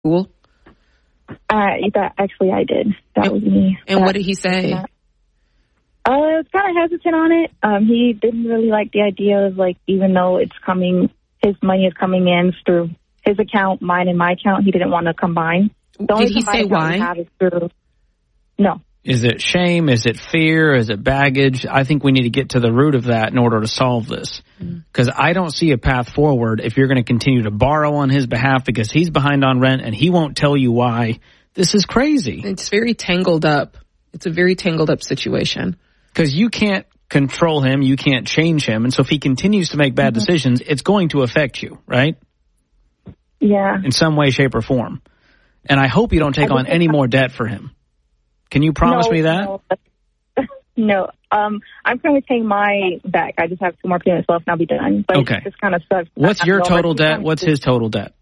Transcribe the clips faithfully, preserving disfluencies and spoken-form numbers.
Cool. Uh, that actually I did. That and, was me. And that, what did he say? That. Uh, I was kind of hesitant on it. Um, he didn't really like the idea of, like, even though it's coming, his money is coming in through his account, mine and my account, he didn't want to combine. The Did he say why? Through, no. Is it shame? Is it fear? Is it baggage? I think we need to get to the root of that in order to solve this. Because mm. I don't see a path forward if you're going to continue to borrow on his behalf because he's behind on rent and he won't tell you why. This is crazy. It's very tangled up. It's a very tangled up situation. Because you can't control him. You can't change him. And so if he continues to make bad mm-hmm. decisions, it's going to affect you, right? Yeah. In some way, shape, or form. And I hope you don't take on any more debt for him. Can you promise no, me that? No. no. Um, I'm currently paying my back. I just have two more payments left and I'll be done. But okay. It just kind of sucks. What's your total debt? What's his total debt?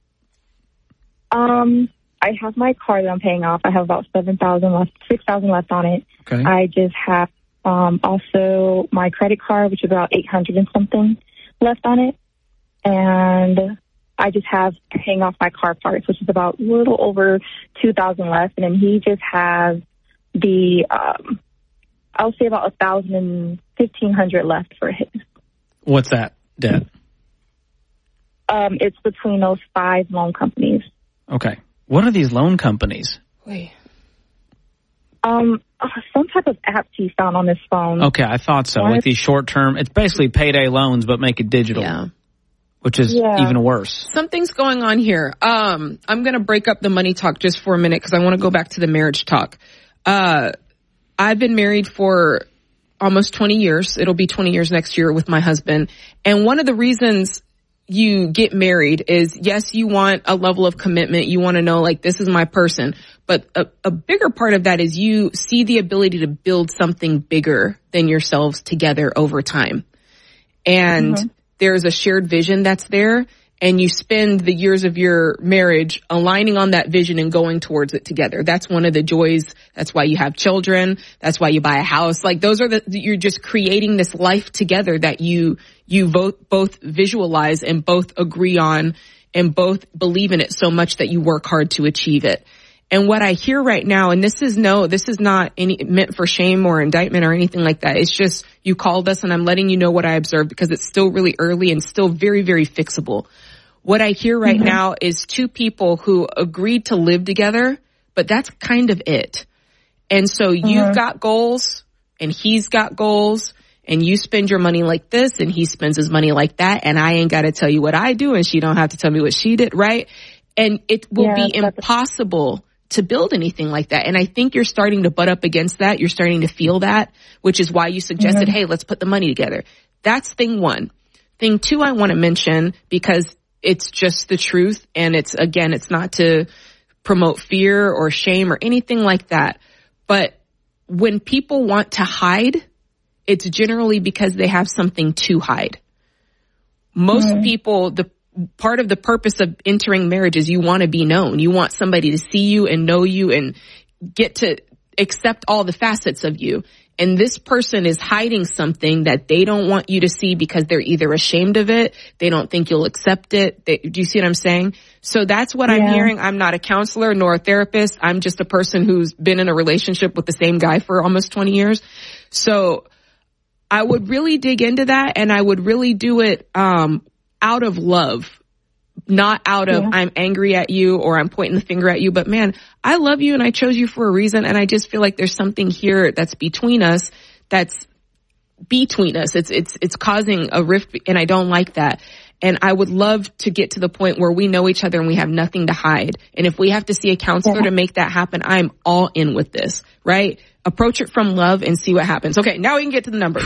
Um, I have my car that I'm paying off. I have about seven thousand left, six thousand left on it. Okay. I just have um also my credit card, which is about eight hundred and something left on it, and I just have paying off my car parts, which is about a little over two thousand left, and then he just has the um, I'll say about a thousand and fifteen hundred left for his. What's that debt? Um, it's between those five loan companies. Okay, what are these loan companies? Wait. Um, uh, some type of app he found on his phone. Okay, I thought so. What? Like these short term, it's basically payday loans, but make it digital. Yeah. Which is yeah. even worse. Something's going on here. Um, I'm going to break up the money talk just for a minute because I want to go back to the marriage talk. Uh, I've been married for almost twenty years. It'll be twenty years next year with my husband. And one of the reasons you get married is, yes, you want a level of commitment. You want to know, like, this is my person. But a, a bigger part of that is you see the ability to build something bigger than yourselves together over time. And mm-hmm. there's a shared vision that's there, and you spend the years of your marriage aligning on that vision and going towards it together. That's one of the joys. That's why you have children. That's why you buy a house. Like, those are the, you're just creating this life together that you, you both, both visualize and both agree on and both believe in it so much that you work hard to achieve it. And what I hear right now, and this is no, this is not any meant for shame or indictment or anything like that. It's just you called us and I'm letting you know what I observed because it's still really early and still very, very fixable. What I hear right mm-hmm. now is two people who agreed to live together, but that's kind of it. And so mm-hmm. you've got goals and he's got goals and you spend your money like this and he spends his money like that. And I ain't got to tell you what I do and she don't have to tell me what she did. Right. And it will yeah, be impossible to build anything like that. And I think you're starting to butt up against that. You're starting to feel that, which is why you suggested, mm-hmm. hey, let's put the money together. That's thing one. Thing two, I want to mention because it's just the truth. And it's, again, it's not to promote fear or shame or anything like that. But when people want to hide, it's generally because they have something to hide. Most mm-hmm. people, the part of the purpose of entering marriage is you want to be known. You want somebody to see you and know you and get to accept all the facets of you. And this person is hiding something that they don't want you to see because they're either ashamed of it. They don't think you'll accept it. They, do you see what I'm saying? So that's what yeah. I'm hearing. I'm not a counselor nor a therapist. I'm just a person who's been in a relationship with the same guy for almost twenty years. So I would really dig into that and I would really do it, um, out of love, not out of yeah. I'm angry at you or I'm pointing the finger at you, but man, I love you and I chose you for a reason. And I just feel like there's something here that's between us, that's between us. It's, it's, it's causing a rift and I don't like that. And I would love to get to the point where we know each other and we have nothing to hide. And if we have to see a counselor yeah. to make that happen, I'm all in with this, right? Approach it from love and see what happens. Okay. Now we can get to the numbers.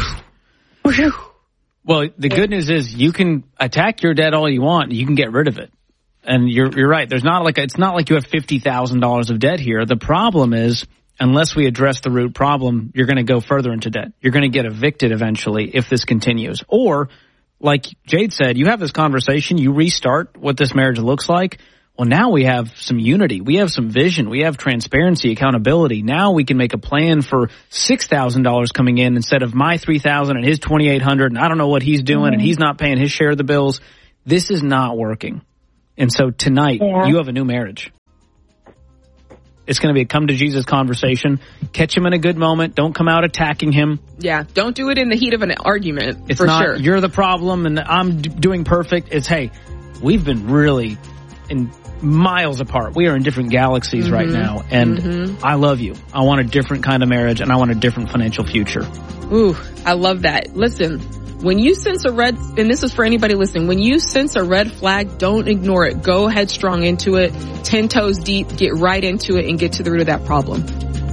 Well, the good news is you can attack your debt all you want. You can get rid of it. And you're you're right. There's not like a, it's not like you have fifty thousand dollars of debt here. The problem is, unless we address the root problem, you're going to go further into debt. You're going to get evicted eventually if this continues. Or, like Jade said, you have this conversation, you restart what this marriage looks like. Well, now we have some unity. We have some vision. We have transparency, accountability. Now we can make a plan for six thousand dollars coming in instead of my three thousand dollars and his twenty-eight hundred dollars and I don't know what he's doing mm-hmm. and he's not paying his share of the bills. This is not working. And so tonight, Yeah. you have a new marriage. It's going to be a come to Jesus conversation. Catch him in a good moment. Don't come out attacking him. Yeah, don't do it in the heat of an argument, It's for not, sure. you're the problem and I'm d- doing perfect. It's, hey, we've been really in miles apart. We are in different galaxies Mm-hmm. right now. And Mm-hmm. I love you. I want a different kind of marriage and I want a different financial future. Ooh, I love that. Listen, when you sense a red, and this is for anybody listening, when you sense a red flag, don't ignore it. Go headstrong into it, ten toes deep, get right into it and get to the root of that problem.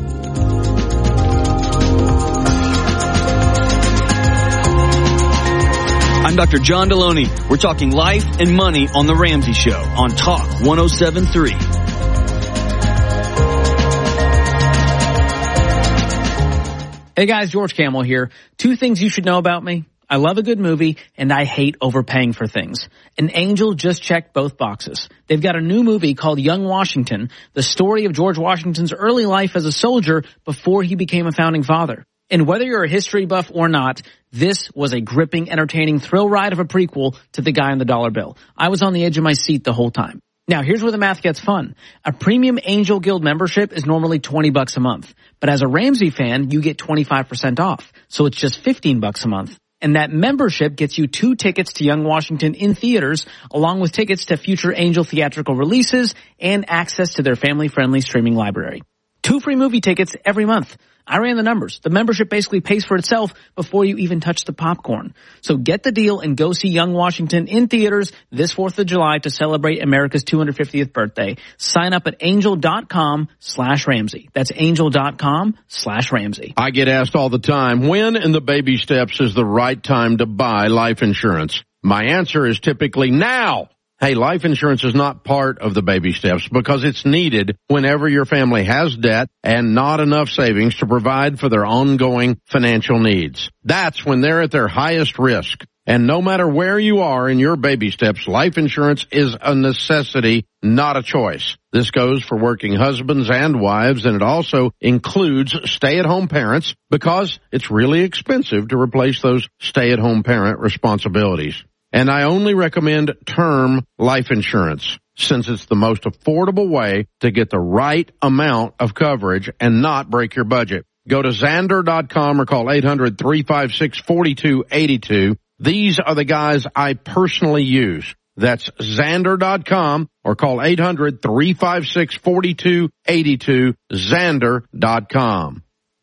I'm Doctor John Deloney. We're talking life and money on The Ramsey Show on Talk one oh seven point three. Hey guys, George Camel here. Two things you should know about me. I love a good movie and I hate overpaying for things. An Angel just checked both boxes. They've got a new movie called Young Washington, the story of George Washington's early life as a soldier before he became a founding father. And whether you're a history buff or not, this was a gripping, entertaining thrill ride of a prequel to The Guy on the Dollar Bill. I was on the edge of my seat the whole time. Now, here's where the math gets fun. A premium Angel Guild membership is normally twenty bucks a month. But as a Ramsey fan, you get twenty-five percent off. So it's just fifteen bucks a month. And that membership gets you two tickets to Young Washington in theaters, along with tickets to future Angel theatrical releases and access to their family-friendly streaming library. Two free movie tickets every month. I ran the numbers. The membership basically pays for itself before you even touch the popcorn. So get the deal and go see Young Washington in theaters this fourth of July to celebrate America's two hundred fiftieth birthday. Sign up at angel.com slash Ramsey. That's angel.com slash Ramsey. I get asked all the time, when in the baby steps is the right time to buy life insurance? My answer is typically now. Hey, life insurance is not part of the baby steps because it's needed whenever your family has debt and not enough savings to provide for their ongoing financial needs. That's when they're at their highest risk. And no matter where you are in your baby steps, life insurance is a necessity, not a choice. This goes for working husbands and wives, and it also includes stay-at-home parents because it's really expensive to replace those stay-at-home parent responsibilities. And I only recommend term life insurance since it's the most affordable way to get the right amount of coverage and not break your budget. Go to Xander dot com or call eight hundred, three five six, four two eight two. These are the guys I personally use. That's Xander dot com or call eight hundred, three five six, four two eight two, Xander dot com.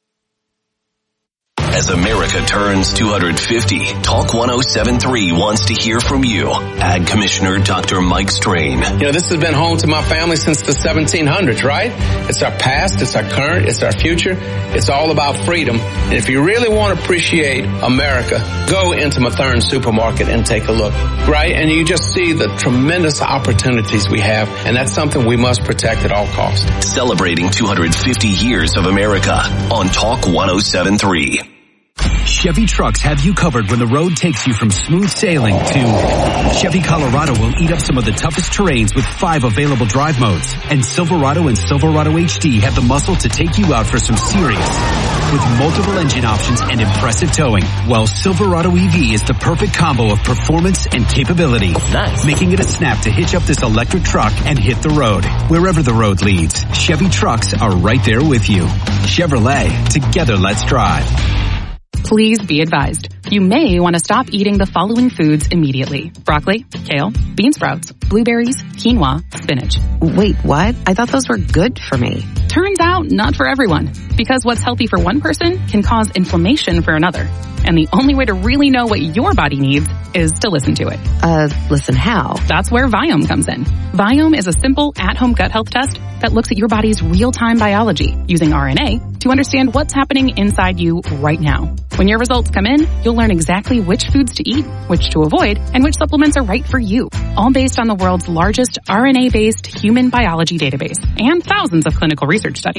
As America turns two hundred fifty, Talk one oh seven point three wants to hear from you. Ag Commissioner Doctor Mike Strain. You know, this has been home to my family since the seventeen hundreds, right? It's our past, it's our current, it's our future. It's all about freedom. And if you really want to appreciate America, go into Mathern Supermarket and take a look, right? And you just see the tremendous opportunities we have, and that's something we must protect at all costs. Celebrating two hundred fifty years of America on Talk one oh seven point three. Chevy trucks have you covered when the road takes you from smooth sailing to Chevy Colorado will eat up some of the toughest terrains with five available drive modes. And Silverado and Silverado H D have the muscle to take you out for some serious with multiple engine options and impressive towing. While Silverado E V is the perfect combo of performance and capability. Nice. Making it a snap to hitch up this electric truck and hit the road. Wherever the road leads, Chevy trucks are right there with you. Chevrolet, together let's drive. Please be advised. You may want to stop eating the following foods immediately. Broccoli, kale, bean sprouts, blueberries, quinoa, spinach. Wait, what? I thought those were good for me. Turns out, not for everyone. Because what's healthy for one person can cause inflammation for another. And the only way to really know what your body needs is to listen to it. Uh, listen how? That's where Viome comes in. Viome is a simple at-home gut health test that looks at your body's real-time biology using R N A to understand what's happening inside you right now. When your results come in, you'll learn exactly which foods to eat, which to avoid, and which supplements are right for you. All based on the world's largest R N A-based human biology database and thousands of clinical research studies.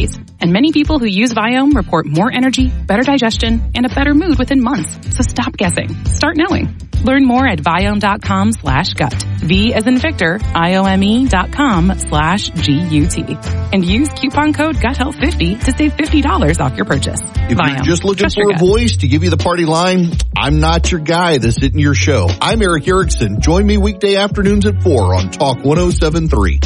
days. And many people who use Viome report more energy, better digestion, and a better mood within months. So stop guessing. Start knowing. Learn more at Viome.com slash gut. V as in Victor, I-O-M-E dot com slash G-U-T. And use coupon code gut health fifty to save fifty dollars off your purchase. If Viome. you're just looking Trust for your a gut. voice to give you the party line, I'm not your guy. This isn't your show. I'm Eric Erickson. Join me weekday afternoons at four on Talk one oh seven point three.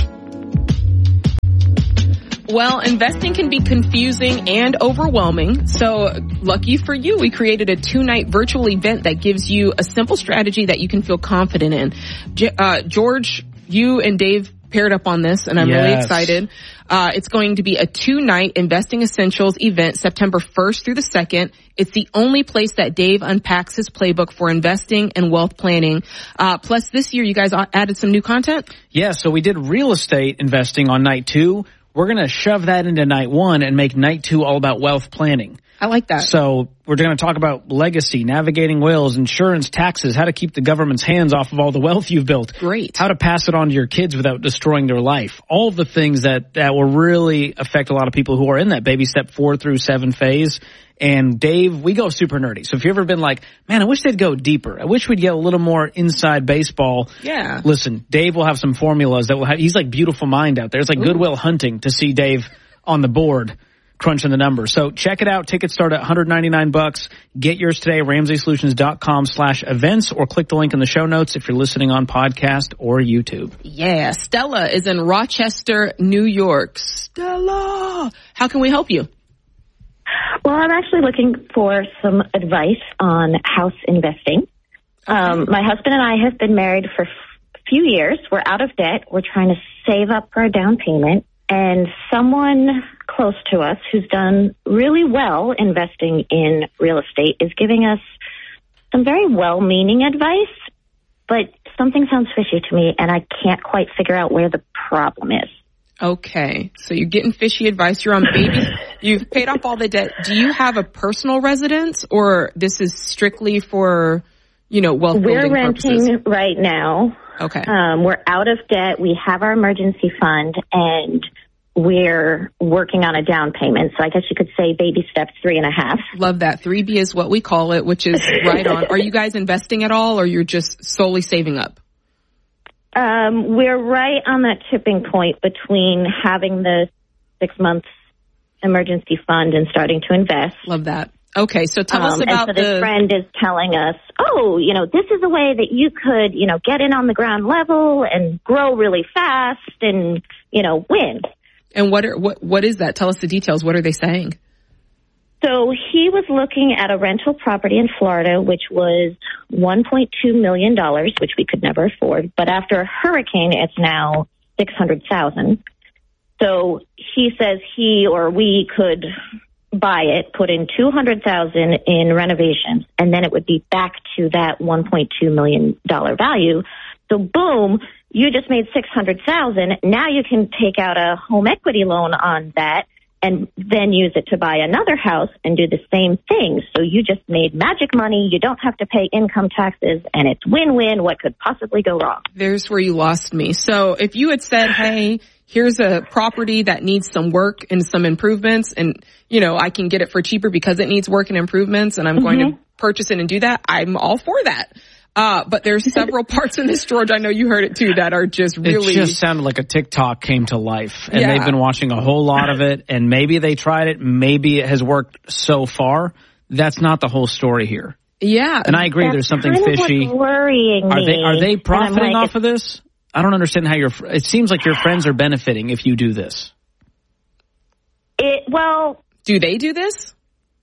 Well, investing can be confusing and overwhelming. So lucky for you, we created a two-night virtual event that gives you a simple strategy that you can feel confident in. J- uh, George, you and Dave paired up on this, and I'm Yes. really excited. Uh, it's going to be a two-night Investing Essentials event, September first through the second. It's the only place that Dave unpacks his playbook for investing and wealth planning. Uh, plus this year, you guys added some new content? Yeah, so we did real estate investing on night two. We're going to shove that into night one and make night two all about wealth planning. I like that. So we're going to talk about legacy, navigating wills, insurance, taxes, how to keep the government's hands off of all the wealth you've built. Great. How to pass it on to your kids without destroying their life. All of the things that, that will really affect a lot of people who are in that baby step four through seven phase. And Dave, we go super nerdy. So if you've ever been like, man, I wish they'd go deeper. I wish we'd get a little more inside baseball. Yeah. Listen, Dave will have some formulas that will have, he's like Beautiful Mind out there. It's like Ooh. Goodwill Hunting to see Dave on the board crunching the numbers. So check it out. Tickets start at one hundred ninety-nine bucks. Get yours today, ramsey solutions dot com slash events, or click the link in the show notes if you're listening on podcast or YouTube. Yeah. Stella is in Rochester, New York. Stella, how can we help you? Well, I'm actually looking for some advice on house investing. Um, my husband and I have been married for a few years. We're out of debt. We're trying to save up for a down payment. And someone close to us who's done really well investing in real estate is giving us some very well-meaning advice, but something sounds fishy to me, and I can't quite figure out where the problem is. Okay, so you're getting fishy advice. You're on baby. You've paid off all the debt. Do you have a personal residence, or this is strictly for, you know, wealth building purposes? We're renting right now. Okay. Um, we're out of debt. We have our emergency fund, and we're working on a down payment. So I guess you could say baby steps three and a half. Love that. three B is what we call it, which is right on. Are you guys investing at all, or you're just solely saving up? Um, we're right on that tipping point between having the six months emergency fund and starting to invest. Love that. Okay, so tell um, us about and so the... this friend is telling us, oh, you know, this is a way that you could, you know, get in on the ground level and grow really fast and, you know, win. And what are, what what is that? Tell us the details. What are they saying? So he was looking at a rental property in Florida, which was one point two million dollars, which we could never afford. But after a hurricane, it's now six hundred thousand dollars. So he says he or we could buy it, put in two hundred thousand dollars in renovations, and then it would be back to that one point two million dollars value. So boom, you just made six hundred thousand dollars. Now you can take out a home equity loan on that and then use it to buy another house and do the same thing. So you just made magic money. You don't have to pay income taxes, and it's win-win. What could possibly go wrong? There's where you lost me. So if you had said, hey, here's a property that needs some work and some improvements, and, you know, I can get it for cheaper because it needs work and improvements, and I'm mm-hmm. going to purchase it and do that, I'm all for that. Uh, but there's several parts in this, George, I know you heard it too, that are just really... It just sounded like a TikTok came to life, and yeah. they've been watching a whole lot of it, and maybe they tried it, maybe it has worked so far. That's not the whole story here. Yeah. And I agree, That's there's something kind fishy. Of what's worrying are me. they Are they profiting like, off of this? I don't understand how your... It seems like your friends are benefiting if you do this. It Well... Do they do this?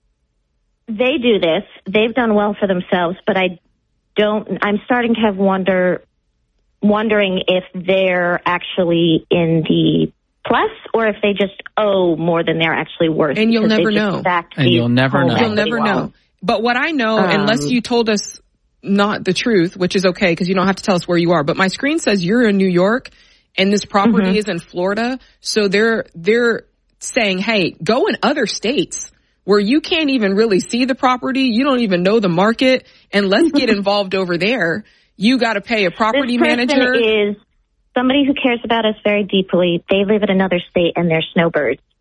They do this. They've done well for themselves, but I... Don't I'm starting to have wonder, wondering if they're actually in the plus or if they just owe more than they're actually worth. And you'll never know. And you'll never know. You'll never know. But what I know, um, unless you told us not the truth, which is okay because you don't have to tell us where you are. But my screen says you're in New York and this property mm-hmm. is in Florida. So they're they're saying, hey, go in other states where you can't even really see the property, you don't even know the market, and let's get involved over there. You got to pay a property this person manager. Is somebody who cares about us very deeply. They live in another state and they're snowbirds.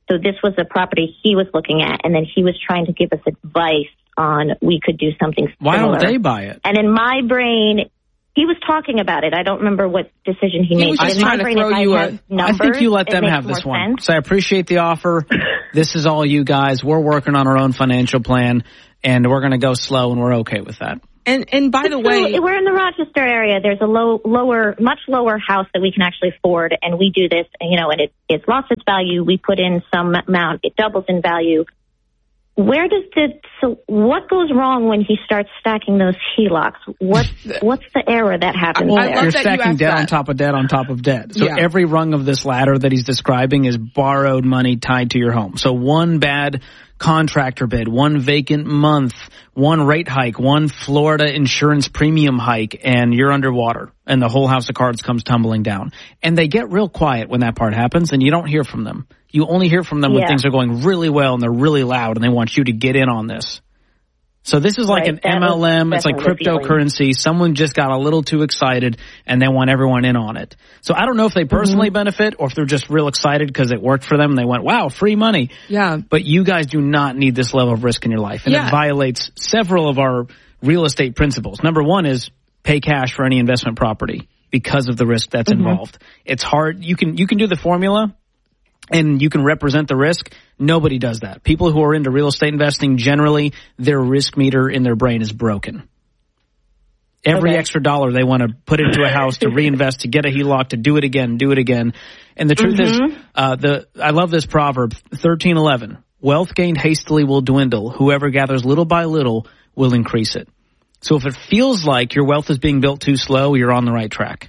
So this was a property he was looking at, and then he was trying to give us advice on we could do something similar. Why don't they buy it? And in my brain, he was talking about it. I don't remember what decision he, he made. Was just in trying my to brain, throw if you I, a, have numbers, I think you let them have this one. Sense. So I appreciate the offer. This is all you guys. We're working on our own financial plan, and we're going to go slow, and we're okay with that. And and by the way, so we're in the Rochester area. There's a low, lower, much lower house that we can actually afford, and we do this. You know, and it it's lost its value. We put in some amount, it doubles in value. Where does the so what goes wrong when he starts stacking those H E L O Cs? What what's the error that happens well, there? You're stacking you debt that. on top of debt on top of debt. So yeah. every rung of this ladder that he's describing is borrowed money tied to your home. So one bad contractor bid, one vacant month, one rate hike, one Florida insurance premium hike, and you're underwater, and the whole house of cards comes tumbling down. And they get real quiet when that part happens, and you don't hear from them. You only hear from them yeah. when things are going really well and they're really loud and they want you to get in on this. So this is like right. an that M L M. It's like cryptocurrency. Someone just got a little too excited and they want everyone in on it. So I don't know if they personally mm-hmm. benefit or if they're just real excited because it worked for them and they went, wow, free money. Yeah. But you guys do not need this level of risk in your life. And yeah. it violates several of our real estate principles. Number one is pay cash for any investment property because of the risk that's mm-hmm. involved. It's hard. You can, you can do the formula and you can represent the risk. Nobody does that. People who are into real estate investing, generally, their risk meter in their brain is broken. Every okay. extra dollar they want to put into a house to reinvest, to get a H E L O C, to do it again, do it again. And the truth mm-hmm. is, uh, the I love this proverb, thirteen eleven. Wealth gained hastily will dwindle. Whoever gathers little by little will increase it. So if it feels like your wealth is being built too slow, you're on the right track.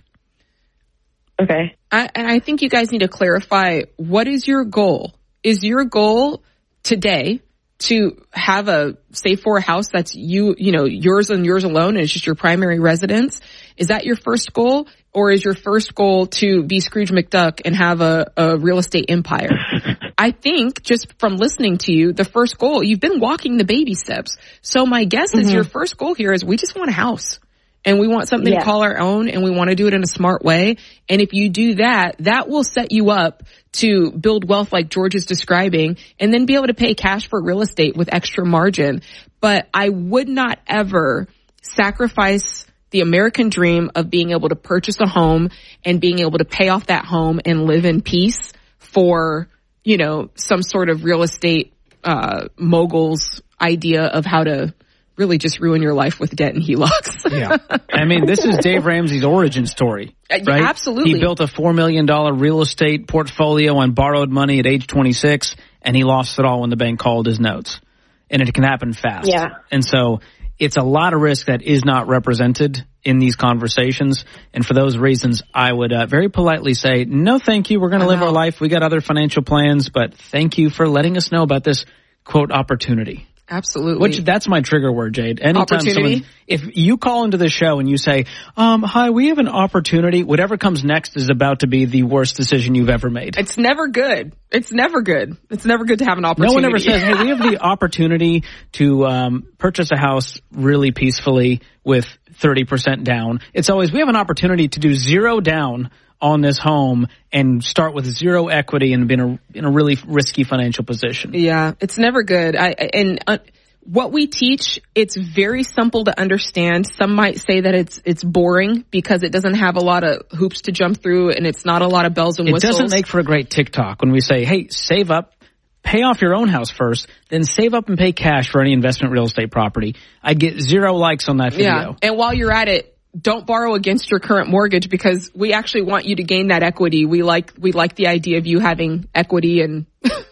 Okay. I, and I think you guys need to clarify, what is your goal? Is your goal today to have a save for a house that's you, you know, yours and yours alone, and it's just your primary residence? Is that your first goal? Or is your first goal to be Scrooge McDuck and have a, a real estate empire? I think just from listening to you, the first goal, you've been walking the baby steps. So my guess mm-hmm. is your first goal here is we just want a house. And we want something yeah. to call our own, and we want to do it in a smart way. And if you do that, that will set you up to build wealth like George is describing, and then be able to pay cash for real estate with extra margin. But I would not ever sacrifice the American dream of being able to purchase a home and being able to pay off that home and live in peace for, you know, some sort of real estate uh mogul's idea of how to really just ruin your life with debt and H E L O Cs. Yeah. I mean, this is Dave Ramsey's origin story, right? Yeah, absolutely. He built a four million dollars real estate portfolio on borrowed money at age twenty-six, and he lost it all when the bank called his notes. And it can happen fast. Yeah. And so it's a lot of risk that is not represented in these conversations. And for those reasons, I would uh, very politely say, no, thank you. We're going to live our life. We got other financial plans, but thank you for letting us know about this, quote, opportunity. Absolutely. Which, that's my trigger word, Jade. Anytime opportunity. Someone, if you call into the show and you say, um, hi, we have an opportunity, whatever comes next is about to be the worst decision you've ever made. It's never good. It's never good. It's never good to have an opportunity. No one ever says, hey, we have the opportunity to um, purchase a house really peacefully with thirty percent down. It's always, we have an opportunity to do zero down on this home and start with zero equity and be in a, in a really risky financial position. Yeah, it's never good. I, and uh, what we teach, it's very simple to understand. Some might say that it's it's boring because it doesn't have a lot of hoops to jump through and it's not a lot of bells and whistles. It doesn't make for a great TikTok when we say, hey, save up, pay off your own house first, then save up and pay cash for any investment real estate property. I'd get zero likes on that video. Yeah, and while you're at it, don't borrow against your current mortgage because we actually want you to gain that equity. We like we like the idea of you having equity and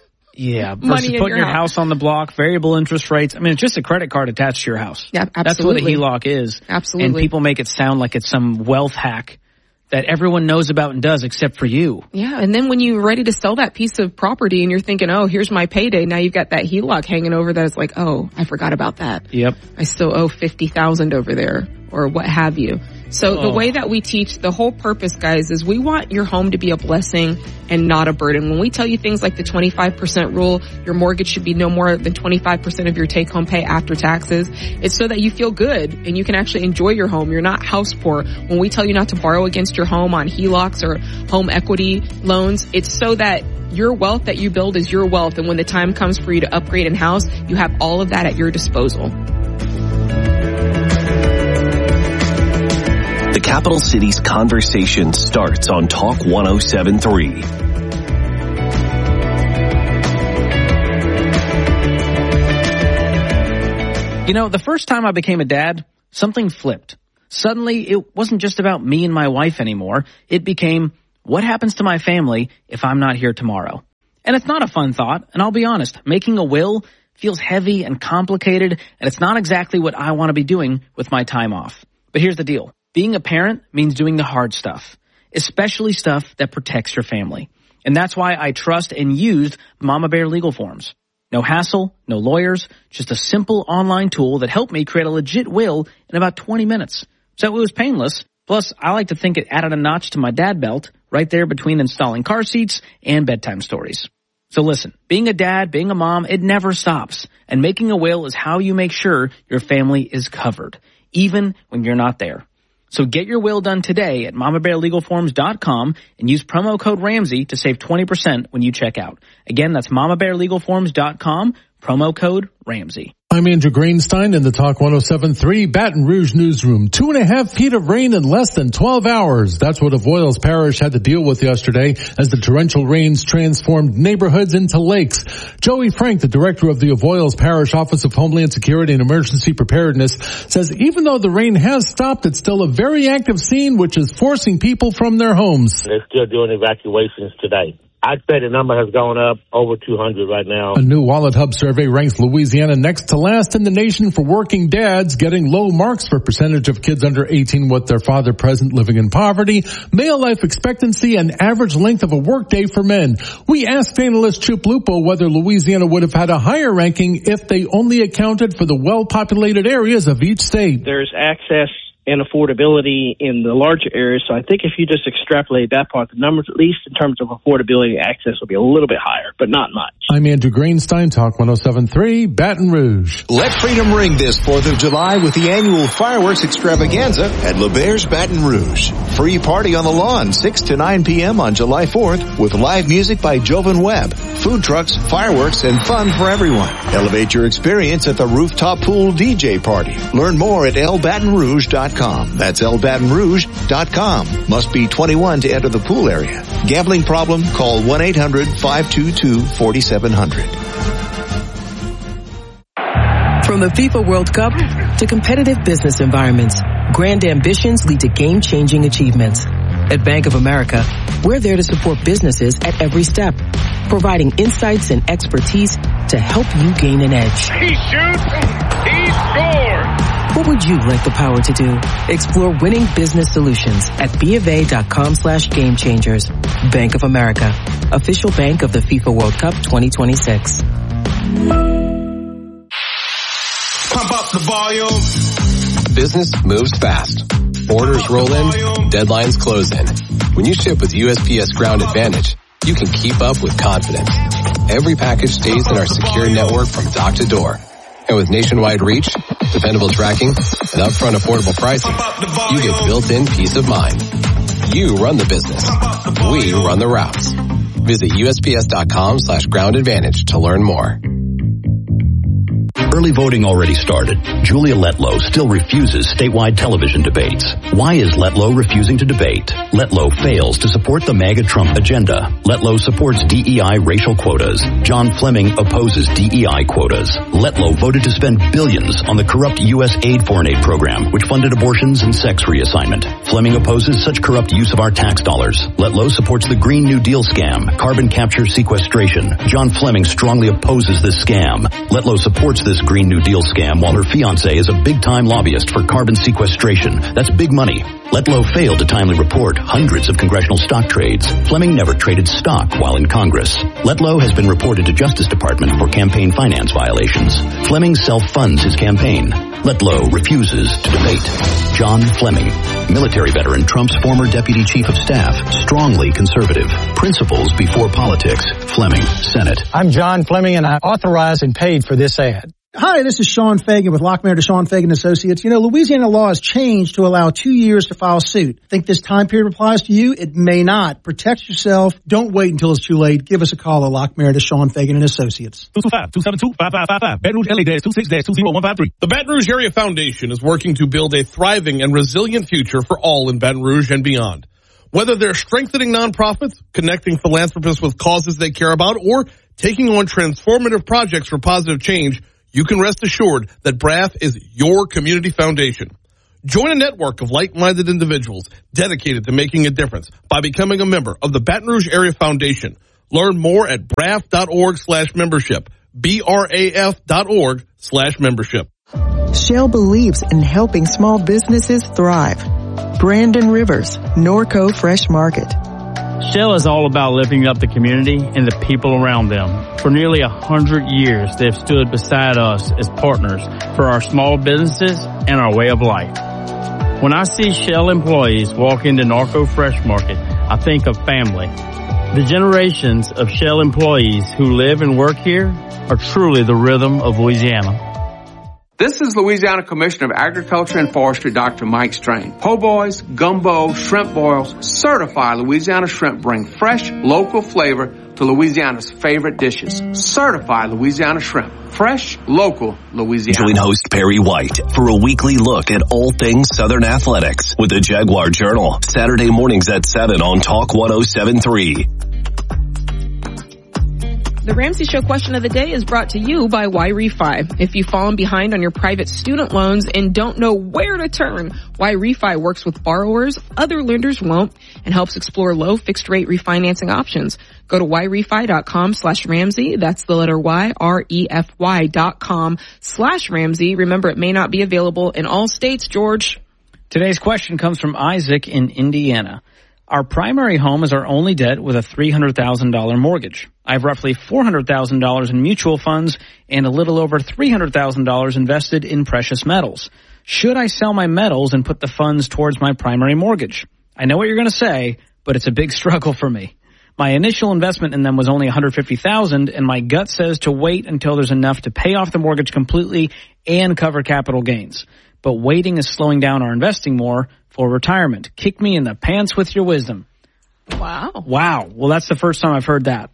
yeah, versus money in putting your your house. house on the block, variable interest rates. I mean, it's just a credit card attached to your house. Yeah, absolutely. That's what a H E L O C is. Absolutely. And people make it sound like it's some wealth hack that everyone knows about and does except for you. Yeah, and then when you're ready to sell that piece of property and you're thinking, oh, here's my payday, now you've got that H E L O C hanging over that. It's like, oh, I forgot about that. Yep. I still owe fifty thousand dollars over there or what have you. So Oh. the way that we teach, the whole purpose, guys, is we want your home to be a blessing and not a burden. When we tell you things like the twenty-five percent rule, your mortgage should be no more than twenty-five percent of your take-home pay after taxes, it's so that you feel good and you can actually enjoy your home. You're not house poor. When we tell you not to borrow against your home on H E L O Cs or home equity loans, it's so that your wealth that you build is your wealth. And when the time comes for you to upgrade in house, you have all of that at your disposal. The Capital City's conversation starts on Talk one oh seven three. You know, the first time I became a dad, something flipped. Suddenly, it wasn't just about me and my wife anymore. It became, what happens to my family if I'm not here tomorrow? And it's not a fun thought, and I'll be honest, making a will feels heavy and complicated, and it's not exactly what I want to be doing with my time off. But here's the deal. Being a parent means doing the hard stuff, especially stuff that protects your family. And that's why I trust and used Mama Bear Legal Forms. No hassle, no lawyers, just a simple online tool that helped me create a legit will in about twenty minutes. So it was painless. Plus, I like to think it added a notch to my dad belt right there between installing car seats and bedtime stories. So listen, being a dad, being a mom, it never stops. And making a will is how you make sure your family is covered, even when you're not there. So get your will done today at mama bear legal forms dot com and use promo code Ramsey to save twenty percent when you check out. Again, that's mama bear legal forms dot com, promo code Ramsey. I'm Andrew Greenstein in the Talk one oh seven three Baton Rouge newsroom. Two and a half feet of rain in less than twelve hours. That's what Avoyelles Parish had to deal with yesterday as the torrential rains transformed neighborhoods into lakes. Joey Frank, the director of the Avoyelles Parish Office of Homeland Security and Emergency Preparedness, says even though the rain has stopped, it's still a very active scene which is forcing people from their homes. They're still doing evacuations today. I'd say the number has gone up over two hundred right now. A new Wallet Hub survey ranks Louisiana next to last in the nation for working dads, getting low marks for percentage of kids under eighteen with their father present living in poverty, male life expectancy, and average length of a workday for men. We asked analyst Chip Lupo whether Louisiana would have had a higher ranking if they only accounted for the well-populated areas of each state. There's access and affordability in the larger areas. So I think if you just extrapolate that part, the numbers, at least in terms of affordability and access, will be a little bit higher, but not much. I'm Andrew Greenstein, Talk one oh seven three, Baton Rouge. Let freedom ring this fourth of July with the annual fireworks extravaganza at LeBairs Baton Rouge. Free party on the lawn, six to nine p.m. on July fourth with live music by Jovan Webb, food trucks, fireworks, and fun for everyone. Elevate your experience at the rooftop pool D J party. Learn more at el baton rouge dot com. That's el baton rouge dot com. Must be twenty-one to enter the pool area. Gambling problem? Call one eight hundred five two two four seven zero zero. From the FIFA World Cup to competitive business environments, grand ambitions lead to game-changing achievements. At Bank of America, we're there to support businesses at every step, providing insights and expertise to help you gain an edge. He shoots, he scores! What would you like the power to do? Explore winning business solutions at BofA.com slash game changers. Bank of America, official bank of the FIFA World Cup twenty twenty-six. Pump up the volume. Business moves fast. Orders roll in, deadlines close in. When you ship with U S P S Ground Advantage, you can keep up with confidence. Every package stays in our secure network from dock to door. And with nationwide reach, dependable tracking, and upfront affordable pricing, you get built-in peace of mind. You run the business. We run the routes. Visit U S P S dot com slash ground advantage to learn more. Early voting already started. Julia Letlow still refuses statewide television debates. Why is Letlow refusing to debate? Letlow fails to support the MAGA Trump agenda. Letlow supports D E I racial quotas. John Fleming opposes D E I quotas. Letlow voted to spend billions on the corrupt U S aid foreign aid program, which funded abortions and sex reassignment. Fleming opposes such corrupt use of our tax dollars. Letlow supports the Green New Deal scam, carbon capture sequestration. John Fleming strongly opposes this scam. Letlow supports this Green New Deal scam while her fiancé is a big-time lobbyist for carbon sequestration. That's big money. Letlow failed to timely report hundreds of congressional stock trades. Fleming never traded stock while in Congress. Letlow has been reported to Justice Department for campaign finance violations. Fleming self-funds his campaign. Letlow refuses to debate. John Fleming, military veteran, Trump's former deputy chief of staff, strongly conservative. Principles before politics. Fleming, Senate. I'm John Fleming, and I authorized and paid for this ad. Hi, this is Sean Fagan with Lockmayer DeShawn Fagan Associates. You know, Louisiana law has changed to allow two years to file suit. Think this time period applies to you? It may not. Protect yourself. Don't wait until it's too late. Give us a call at Lockmayer DeShawn Fagan and Associates. two two five, two seven two, five five five five. Baton Rouge L A two six two zero one five three. The Baton Rouge Area Foundation is working to build a thriving and resilient future for all in Baton Rouge and beyond. Whether they're strengthening nonprofits, connecting philanthropists with causes they care about, or taking on transformative projects for positive change, you can rest assured that B R A F is your community foundation. Join a network of like-minded individuals dedicated to making a difference by becoming a member of the Baton Rouge Area Foundation. Learn more at braf.org slash membership. B-R-A-F dot org slash membership. Shell believes in helping small businesses thrive. Brandon Rivers, Norco Fresh Market. Shell is all about lifting up the community and the people around them. For nearly a hundred years, they've stood beside us as partners for our small businesses and our way of life. When I see Shell employees walk into Norco Fresh Market, I think of family. The generations of Shell employees who live and work here are truly the rhythm of Louisiana. This is Louisiana Commissioner of Agriculture and Forestry, Doctor Mike Strain. Po' boys, gumbo, shrimp boils, certified Louisiana shrimp bring fresh, local flavor to Louisiana's favorite dishes. Certified Louisiana shrimp. Fresh, local, Louisiana. Join host Perry White for a weekly look at all things Southern athletics with the Jaguar Journal. Saturday mornings at seven on Talk one oh seven point three. The Ramsey Show question of the day is brought to you by Y-Refi. If you've fallen behind on your private student loans and don't know where to turn, Y-Refi works with borrowers other lenders won't and helps explore low fixed rate refinancing options. Go to yrefi.com slash Ramsey. That's the letter Y, R E F Y dot com slash Ramsey. Remember, it may not be available in all states, George. Today's question comes from Isaac in Indiana. Our primary home is our only debt with a three hundred thousand dollars mortgage. I have roughly four hundred thousand dollars in mutual funds and a little over three hundred thousand dollars invested in precious metals. Should I sell my metals and put the funds towards my primary mortgage? I know what you're going to say, but it's a big struggle for me. My initial investment in them was only one hundred fifty thousand dollars, and my gut says to wait until there's enough to pay off the mortgage completely and cover capital gains. But waiting is slowing down our investing more for retirement. Kick me in the pants with your wisdom. Wow. Wow. Well, that's the first time I've heard that.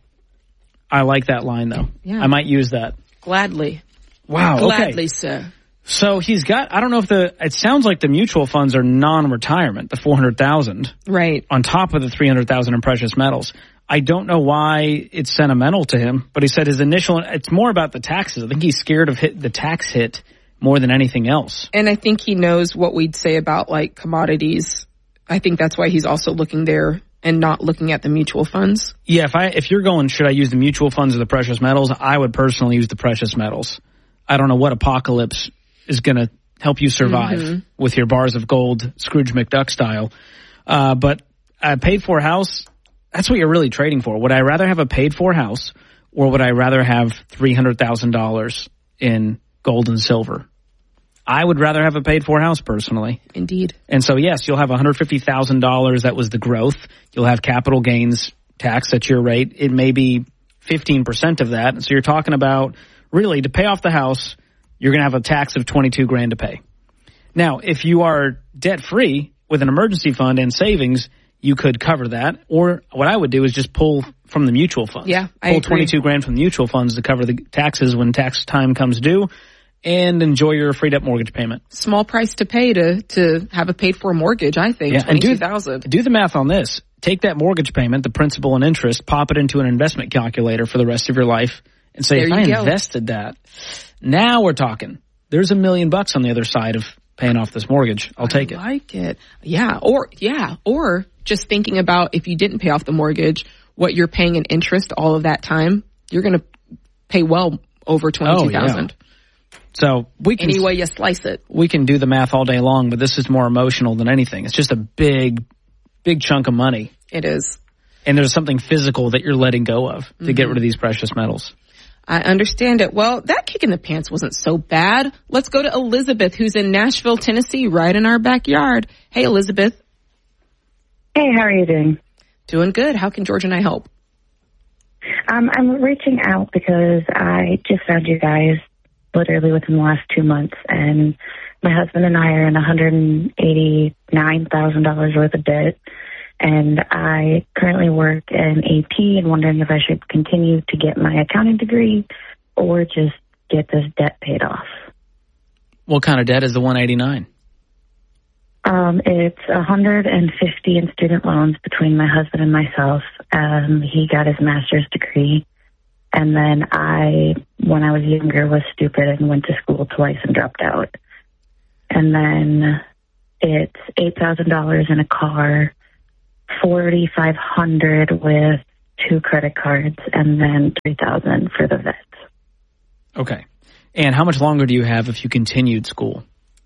I like that line, though. Yeah. I might use that. Gladly. Wow. Gladly, okay. sir. So he's got, I don't know if the, it sounds like the mutual funds are non-retirement, the four hundred thousand. Right. On top of the three hundred thousand in precious metals. I don't know why it's sentimental to him, but he said his initial, it's more about the taxes. I think he's scared of hit, the tax hit more than anything else. And I think he knows what we'd say about like commodities. I think that's why he's also looking there and not looking at the mutual funds. Yeah, if I if you're going, should I use the mutual funds or the precious metals? I would personally use the precious metals. I don't know what apocalypse is going to help you survive mm-hmm. with your bars of gold, Scrooge McDuck style. Uh, but a paid-for house, that's what you're really trading for. Would I rather have a paid-for house or would I rather have three hundred thousand dollars in gold and silver? I would rather have a paid-for house, personally. Indeed. And so, yes, you'll have one hundred fifty thousand dollars. That was the growth. You'll have capital gains tax at your rate. It may be fifteen percent of that. So you're talking about, really, to pay off the house, you're going to have a tax of twenty-two grand to pay. Now, if you are debt-free with an emergency fund and savings, you could cover that. Or what I would do is just pull from the mutual funds. Yeah, I Pull agree. twenty-two grand from the mutual funds to cover the taxes when tax time comes due. And enjoy your freed up mortgage payment. Small price to pay to, to have a paid for mortgage, I think. Yeah, and do, twenty-two thousand dollars. do the math on this. Take that mortgage payment, the principal and interest, pop it into an investment calculator for the rest of your life and say, There if you I go. invested that, now we're talking. There's a million bucks on the other side of paying off this mortgage. I'll take I it. I like it. Yeah. Or, yeah. Or just thinking about if you didn't pay off the mortgage, what you're paying in interest all of that time, you're going to pay well over twenty-two thousand dollars. Oh, yeah. So we can any way you slice it. We can do the math all day long, but this is more emotional than anything. It's just a big, big chunk of money. It is. And there's something physical that you're letting go of to Mm-hmm. get rid of these precious metals. I understand it. Well, that kick in the pants wasn't so bad. Let's go to Elizabeth, who's in Nashville, Tennessee, right in our backyard. Hey, Elizabeth. Hey, how are you doing? Doing good. How can George and I help? Um, I'm reaching out because I just found you guys literally within the last two months, and my husband and I are in one hundred eighty-nine thousand dollars worth of debt, and I currently work in A P and wondering if I should continue to get my accounting degree or just get this debt paid off. What kind of debt is the one eighty-nine? Um, it's one hundred fifty in student loans between my husband and myself. Um, he got his master's degree. And then I, when I was younger, was stupid and went to school twice and dropped out. And then it's eight thousand dollars in a car, four thousand five hundred dollars with two credit cards, and then three thousand dollars for the vet. Okay. And how much longer do you have if you continued school?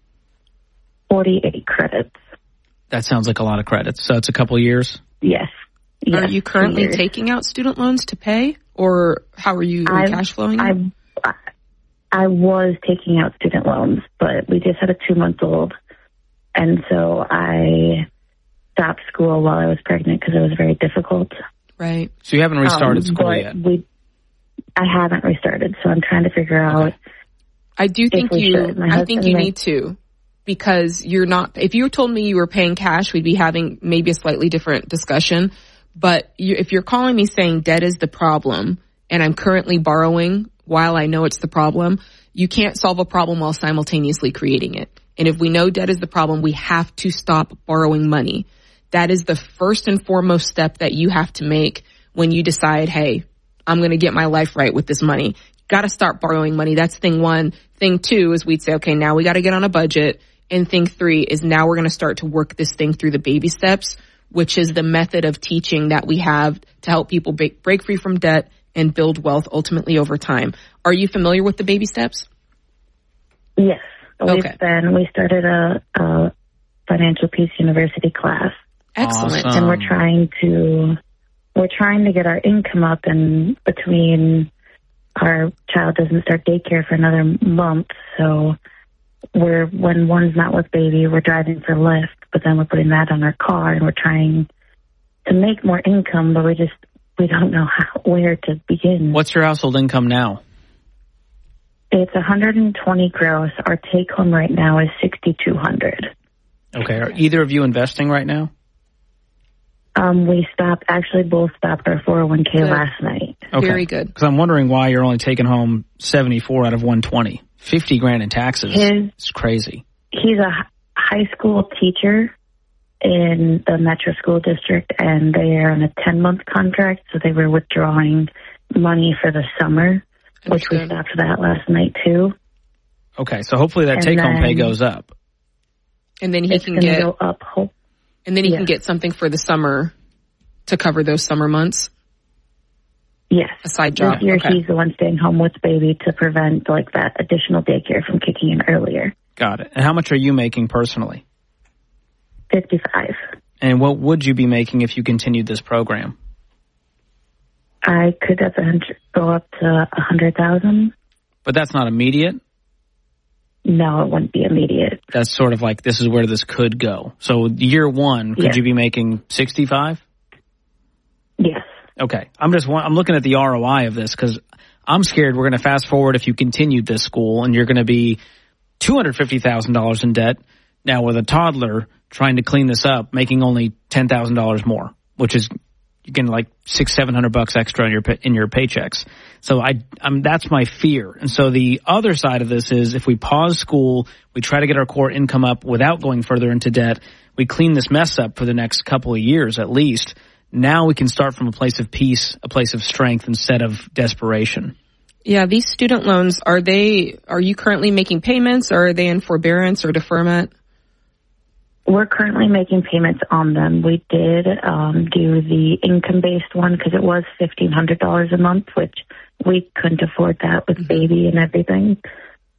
forty-eight credits. That sounds like a lot of credits. So it's a couple of years? Yes. yes Are you currently years. taking out student loans to pay, or how are you I, cash flowing? I, I was taking out student loans, but we just had a two-month-old, and so I stopped school while I was pregnant because it was very difficult. Right. So you haven't restarted um, school but yet? We, I haven't restarted, so I'm trying to figure out. Okay. I do think you. I think you need to, because you're not. If you told me you were paying cash, we'd be having maybe a slightly different discussion. But you, if you're calling me saying debt is the problem, and I'm currently borrowing while I know it's the problem, you can't solve a problem while simultaneously creating it. And if we know debt is the problem, we have to stop borrowing money. That is the first and foremost step that you have to make when you decide, hey, I'm going to get my life right with this money. Got to start borrowing money. That's thing one. Thing two is we'd say, okay, now we got to get on a budget. And thing three is now we're going to start to work this thing through the baby steps, which is the method of teaching that we have to help people break, break free from debt and build wealth ultimately over time. Are you familiar with the baby steps? Yes. We've Okay. been, we started a, a Financial Peace University class. Excellent. And we're trying to, we're trying to get our income up, and between our child doesn't start daycare for another month. So we're, when one's not with baby, we're driving for Lyft, but then we're putting that on our car, and we're trying to make more income, but we just, we don't know how, where to begin. What's your household income now? It's one hundred twenty gross. Our take home right now is sixty-two hundred. Okay. Are either of you investing right now? Um, we stopped, actually both stopped our four oh one k Good. last night. Okay. Very good. Because I'm wondering why you're only taking home seventy-four out of one twenty. fifty grand in taxes. His, It's crazy. he's a h- high school teacher in the Metro School District, and they are on a ten-month contract, so they were withdrawing money for the summer, which we stopped that last night, too. Okay. So hopefully that And take-home pay then- goes up. And then he It's can going to get, go up. Hope. and then he Yeah. can get something for the summer to cover those summer months. Yes. A side job. This year, Okay. he's the one staying home with baby to prevent like that additional daycare from kicking in earlier. Got it. And how much are you making personally? fifty-five. And what would you be making if you continued this program? I could up a hundred, go up to a hundred thousand. But that's not immediate. No, it wouldn't be immediate. That's sort of like this is where this could go. So year one, could Yeah. you be making sixty-five? Yes. Okay. I'm just wa- I'm looking at the R O I of this because I'm scared we're going to fast forward if you continued this school and you're going to be two hundred fifty thousand dollars in debt now with a toddler trying to clean this up, making only ten thousand dollars more, which is you getting like six, seven hundred bucks extra in your pa- in your paychecks. So I, I'm that's my fear. And so the other side of this is if we pause school, we try to get our core income up without going further into debt, we clean this mess up for the next couple of years at least. Now we can start from a place of peace, a place of strength instead of desperation. Yeah, these student loans, are they, are you currently making payments, or are they in forbearance or deferment? We're currently making payments on them. We did um, do the income-based one because it was fifteen hundred dollars a month, which we couldn't afford that with baby and everything.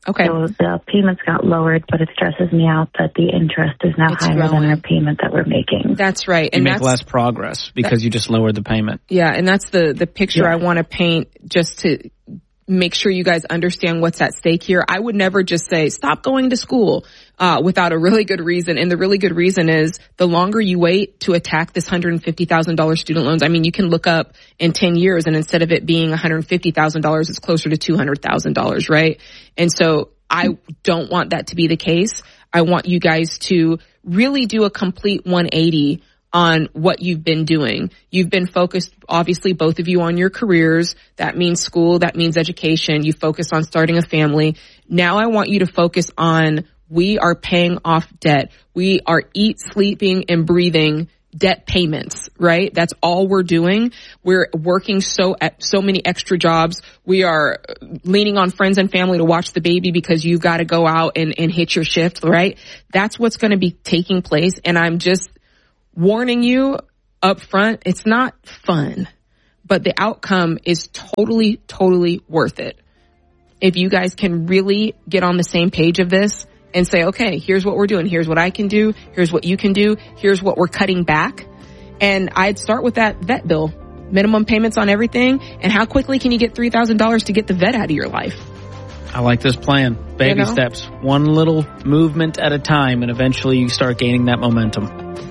Okay. So the payments got lowered, but it stresses me out that the interest is now It's higher growing. than our payment that we're making. That's right. You And make that's, less progress because you just lowered the payment. Yeah, and that's the, the picture Yeah. I want to paint just to make sure you guys understand what's at stake here. I would never just say, stop going to school, uh, without a really good reason. And the really good reason is the longer you wait to attack this one hundred fifty thousand dollars student loans, I mean, you can look up in ten years and instead of it being one hundred fifty thousand dollars, it's closer to two hundred thousand dollars, right? And so I don't want that to be the case. I want you guys to really do a complete one eighty on what you've been doing. You've been focused, obviously, both of you on your careers. That means school. That means education. You focus on starting a family. Now I want you to focus on we are paying off debt. We are eat, sleeping, and breathing debt payments, right? That's all we're doing. We're working so so many extra jobs. We are leaning on friends and family to watch the baby because you've got to go out and, and hit your shift, right? That's what's going to be taking place. And I'm just warning you up front, it's not fun, but the outcome is totally, totally worth it. If you guys can really get on the same page of this and say, okay, here's what we're doing. Here's what I can do. Here's what you can do. Here's what we're cutting back. And I'd start with that vet bill, minimum payments on everything. And how quickly can you get three thousand dollars to get the vet out of your life? I like this plan. Baby You know? steps, one little movement at a time, and eventually you start gaining that momentum.